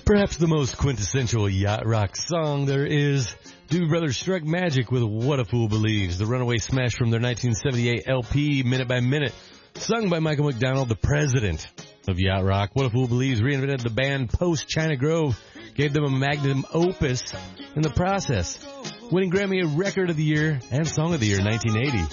Perhaps the most quintessential yacht rock song there is. Doobie Brothers struck magic with What a Fool Believes, the runaway smash from their 1978 LP, Minute by Minute, sung by Michael McDonald, the president of yacht rock. What a Fool Believes reinvented the band post China Grove, gave them a magnum opus in the process, winning Grammy Record of the Year and Song of the Year in 1980.